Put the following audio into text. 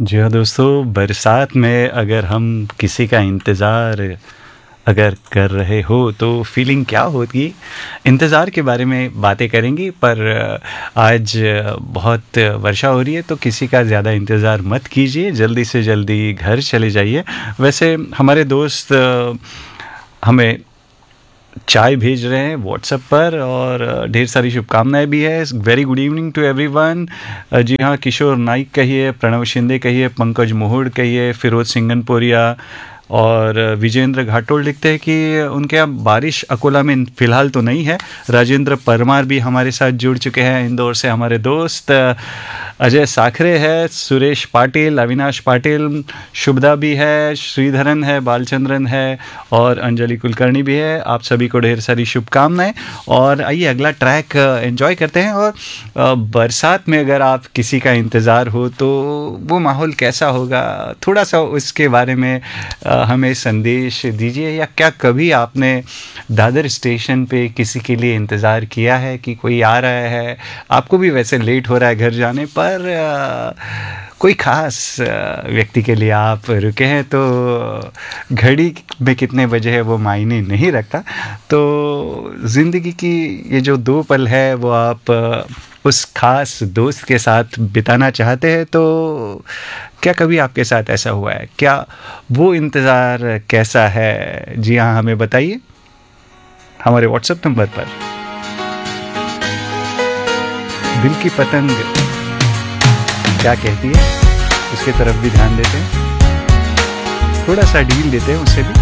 जी हाँ दोस्तों, बरसात में अगर हम किसी का इंतज़ार अगर कर रहे हो तो फीलिंग क्या होगी, इंतज़ार के बारे में बातें करेंगी। पर आज बहुत वर्षा हो रही है तो किसी का ज़्यादा इंतज़ार मत कीजिए, जल्दी से जल्दी घर चले जाइए। वैसे हमारे दोस्त हमें चाय भेज रहे हैं व्हाट्सएप पर और ढेर सारी शुभकामनाएं भी है। Very good evening to everyone. जी हाँ, किशोर नाइक कहिए, प्रणव शिंदे कहिए, पंकज मोहड़ कहिए, फिरोज सिंगनपुरिया और विजेंद्र घाटोल लिखते हैं कि उनके यहाँ बारिश अकोला में फ़िलहाल तो नहीं है। राजेंद्र परमार भी हमारे साथ जुड़ चुके हैं इंदौर से हमारे दोस्त। अजय साखरे है, सुरेश पाटिल, अविनाश पाटिल, शुभदा भी है, श्रीधरन है, बालचंद्रन है और अंजलि कुलकर्णी भी है। आप सभी को ढेर सारी शुभकामनाएं। और आइए अगला ट्रैक एंजॉय करते हैं। और बरसात में अगर आप किसी का इंतज़ार हो तो वो माहौल कैसा होगा, थोड़ा सा उसके बारे में हमें संदेश दीजिए। या क्या कभी आपने दादर स्टेशन पे किसी के लिए इंतज़ार किया है कि कोई आ रहा है, आपको भी वैसे लेट हो रहा है घर जाने पर, कोई ख़ास व्यक्ति के लिए आप रुके हैं तो घड़ी में कितने बजे है वो मायने नहीं रखता। तो ज़िंदगी की ये जो 2 पल है वो आप उस ख़ास दोस्त के साथ बिताना चाहते हैं तो क्या कभी आपके साथ ऐसा हुआ है? क्या वो इंतज़ार कैसा है? जी हाँ, हमें बताइए हमारे व्हाट्सएप नंबर पर। दिल की पतंग क्या कहती है उसके तरफ भी ध्यान देते हैं, थोड़ा सा डील देते हैं उससे भी।